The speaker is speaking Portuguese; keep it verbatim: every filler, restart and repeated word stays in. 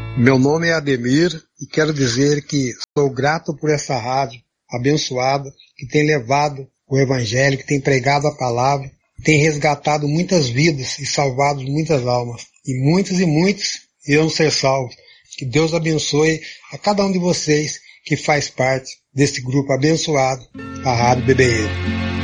Meu nome é Ademir e quero dizer que sou grato por essa rádio abençoada que tem levado o Evangelho, que tem pregado a palavra, que tem resgatado muitas vidas e salvado muitas almas. E muitos e muitos irão ser salvos. Que Deus abençoe a cada um de vocês que faz parte desse grupo abençoado, a Rádio B B N.